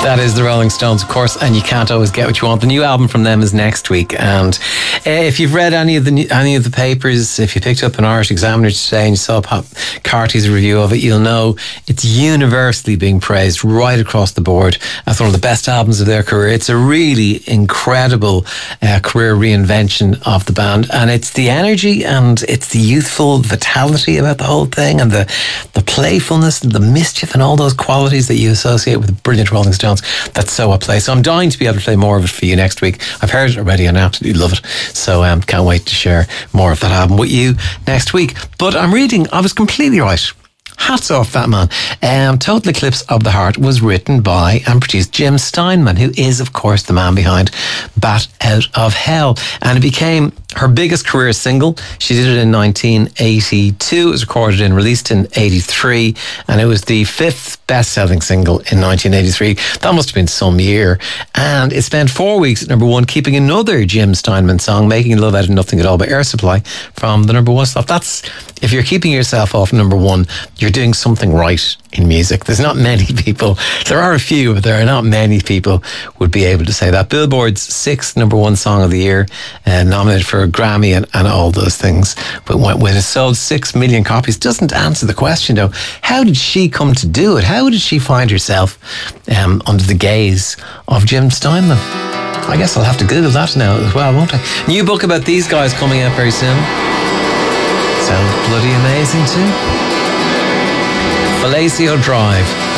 That is the Rolling Stones, of course, and you can't always get what you want. The new album from them is next week, and if you've read any of the papers, if you picked up an Irish Examiner today and you saw Pat Carty's review of it, you'll know it's universally being praised right across the board as one of the best albums of their career. It's a really incredible career reinvention of the band, and it's the energy and it's the youthful vitality about the whole thing, and the playfulness and the mischief and all those qualities that you associate with the brilliant Rolling Stones. That's so at play. So I'm dying to be able to play more of it for you next week. I've heard it already and I absolutely love it. So can't wait to share more of that album with you next week. But I'm reading, I was completely right. Hats off, that man. Total Eclipse of the Heart was written by and produced Jim Steinman, who is, of course, the man behind Bat Out of Hell. And it became her biggest career single. She did it in 1982. It was recorded and released in 83. And it was the fifth best-selling single in 1983. That must have been some year. And it spent 4 weeks at number one, keeping another Jim Steinman song, Making Love Out of Nothing at All, by Air Supply, from the number one slot. That's, if you're keeping yourself off number one, you're doing something right in music. There's not many people, there are a few, but there are not many people would be able to say that. Billboard's sixth number one song of the year, nominated for a Grammy and all those things, but when it sold 6 million copies, doesn't answer the question though. How did she come to do it? How did she find herself under the gaze of Jim Steinman? I guess I'll have to Google that now as well, won't I? New book about these guys coming out very soon. Sounds bloody amazing too. Fallacio Drive.